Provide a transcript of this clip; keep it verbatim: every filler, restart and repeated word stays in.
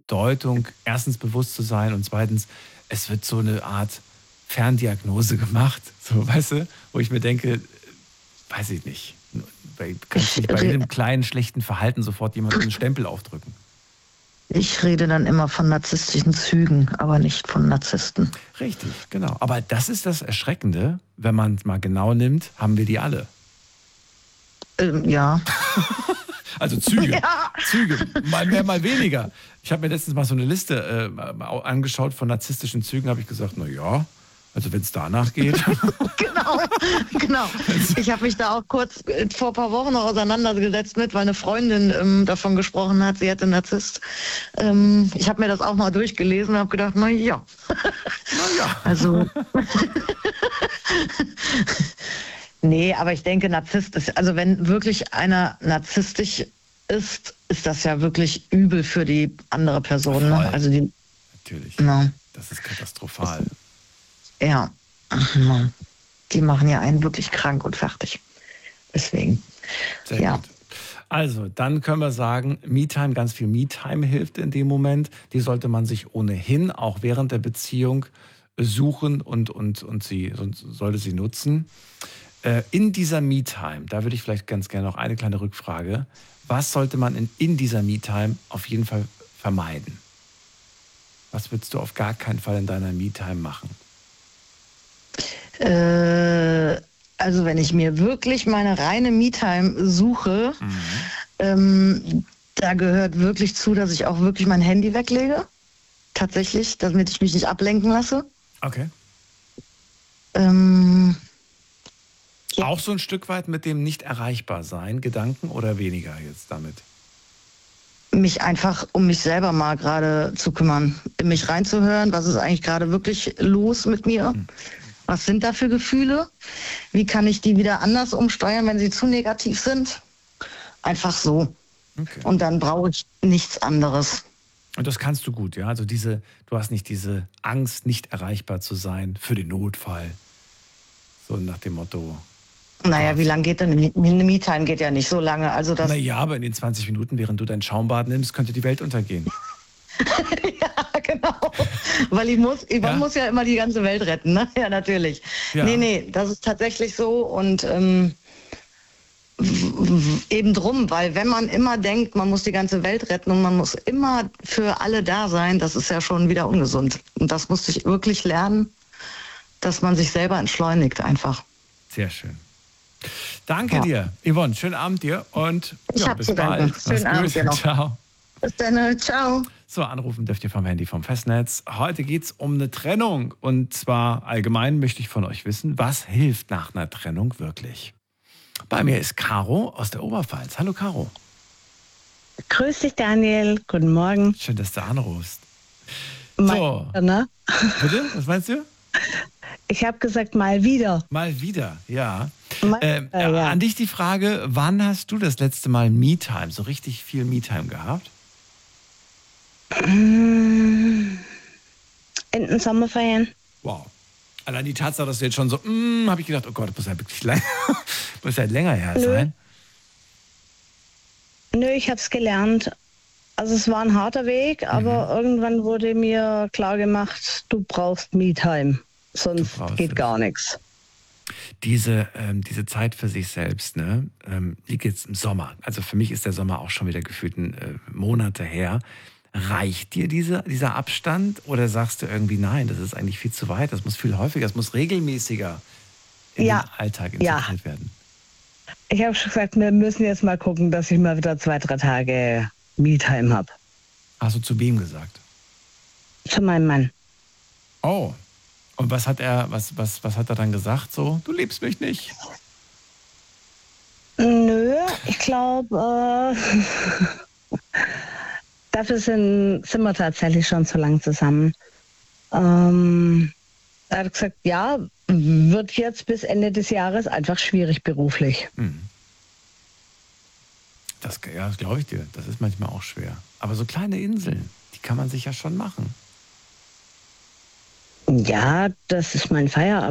Bedeutung erstens bewusst zu sein und zweitens, es wird so eine Art Ferndiagnose gemacht, so, weißt du, wo ich mir denke, weiß ich nicht, bei, kannst du nicht bei jedem kleinen, schlechten Verhalten sofort jemandem einen Stempel aufdrücken. Ich rede dann immer von narzisstischen Zügen, aber nicht von Narzissten. Richtig, genau. Aber das ist das Erschreckende, wenn man es mal genau nimmt, haben wir die alle. Ähm, ja. Also Züge, Ja. Züge, mal mehr, mal weniger. Ich habe mir letztens mal so eine Liste äh, angeschaut von narzisstischen Zügen, habe ich gesagt, na ja, also wenn es danach geht. Genau, genau. Ich habe mich da auch kurz äh, vor ein paar Wochen noch auseinandergesetzt mit, weil eine Freundin ähm, davon gesprochen hat, sie hätte einen Narzisst. Ähm, ich habe mir das auch mal durchgelesen und habe gedacht, na ja. Na ja. Also... Nee, aber ich denke, Narzisst ist, also wenn wirklich einer narzisstisch ist, ist das ja wirklich übel für die andere Person. Ne? Also die, natürlich. No. Das ist katastrophal. Ja, ach Mann. Die machen ja einen wirklich krank und fertig. Deswegen. Sehr ja. gut. Also, dann können wir sagen, Me-Time, ganz viel Me-Time hilft in dem Moment. Die sollte man sich ohnehin auch während der Beziehung suchen und, und, und sie sollte sie nutzen. In dieser Me-Time, da würde ich vielleicht ganz gerne noch eine kleine Rückfrage. Was sollte man in, in dieser Me-Time auf jeden Fall vermeiden? Was würdest du auf gar keinen Fall in deiner Me-Time machen? Äh, also wenn ich mir wirklich meine reine Me-Time suche, mhm. ähm, da gehört wirklich zu, dass ich auch wirklich mein Handy weglege. Tatsächlich, damit ich mich nicht ablenken lasse. Okay. Ähm... Ja. Auch so ein Stück weit mit dem nicht erreichbar sein, Gedanken oder weniger jetzt damit? Mich einfach um mich selber mal gerade zu kümmern, in mich reinzuhören, was ist eigentlich gerade wirklich los mit mir? Hm. Was sind da für Gefühle? Wie kann ich die wieder anders umsteuern, wenn sie zu negativ sind? Einfach so. Okay. Und dann brauche ich nichts anderes. Und das kannst du gut, ja? Also diese, du hast nicht diese Angst, nicht erreichbar zu sein für den Notfall. So nach dem Motto... Naja, wie lange geht denn eine Me-Time? Geht ja nicht so lange. Also das naja, aber in den zwanzig Minuten, während du dein Schaumbad nimmst, könnte die Welt untergehen. Ja, genau. Weil ich muss, ich ja? muss ja immer die ganze Welt retten, ne? Ja, natürlich. Ja. Nee, nee, das ist tatsächlich so und ähm, eben drum, weil wenn man immer denkt, man muss die ganze Welt retten und man muss immer für alle da sein, das ist ja schon wieder ungesund. Und das musste ich wirklich lernen, dass man sich selber entschleunigt einfach. Sehr schön. Danke ja. dir, Yvonne. Schönen Abend dir und ich ja, hab bis zu bald. Danken. Schönen Abend dir noch. Ciao. Bis dann. Ciao. So, anrufen dürft ihr vom Handy vom Festnetz. Heute geht es um eine Trennung. Und zwar allgemein möchte ich von euch wissen, was hilft nach einer Trennung wirklich? Bei mir ist Caro aus der Oberpfalz. Hallo Caro. Grüß dich Daniel, guten Morgen. Schön, dass du anrufst. So. Mal, ne? Bitte, was meinst du? Ich habe gesagt, mal wieder. Mal wieder, ja. Mal, ähm, äh, ja. An dich die Frage, wann hast du das letzte Mal Me-Time, so richtig viel Me-Time gehabt? In den Sommerferien. Wow. Allein die Tatsache, dass du jetzt schon so, mm, habe ich gedacht, oh Gott, das muss ja wirklich lang, muss ja länger her Nö. sein. Nö, ich habe es gelernt. Also es war ein harter Weg, aber mhm. irgendwann wurde mir klar gemacht, du brauchst Me-Time. Sonst geht es. gar nichts. Diese, ähm, diese Zeit für sich selbst, ne? Ähm, wie geht's im Sommer? Also für mich ist der Sommer auch schon wieder gefühlt ein, äh, Monate her. Reicht dir diese, dieser Abstand oder sagst du irgendwie, nein, das ist eigentlich viel zu weit, das muss viel häufiger, das muss regelmäßiger in ja. den Alltag integriert ja. werden? Ich habe schon gesagt, wir müssen jetzt mal gucken, dass ich mal wieder zwei, drei Tage Me-Time habe. Hast du zu wem gesagt? Zu meinem Mann. Oh. Und was hat er, was, was, was hat er dann gesagt? So, du liebst mich nicht? Nö, ich glaube, äh, dafür sind, sind wir tatsächlich schon so lang zusammen. Ähm, er hat gesagt, ja, wird jetzt bis Ende des Jahres einfach schwierig beruflich. Hm. Das, ja, das glaube ich dir. Das ist manchmal auch schwer. Aber so kleine Inseln, die kann man sich ja schon machen. Ja, das ist mein Feierabend.